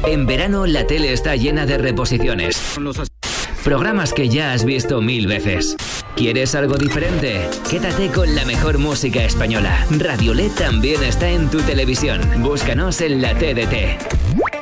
En verano la tele está llena de reposiciones. Programas que ya has visto 1000 veces. ¿Quieres algo diferente? Quédate con la mejor música española. Radio LED también está en tu televisión. Búscanos en la TDT.